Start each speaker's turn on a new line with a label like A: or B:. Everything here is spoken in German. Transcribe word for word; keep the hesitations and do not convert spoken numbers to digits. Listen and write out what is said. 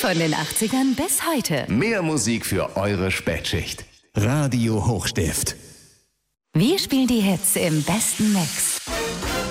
A: Von den achtzigern bis heute.
B: Mehr Musik für eure Spätschicht. Radio Hochstift.
A: Wir spielen die Hits im besten Mix.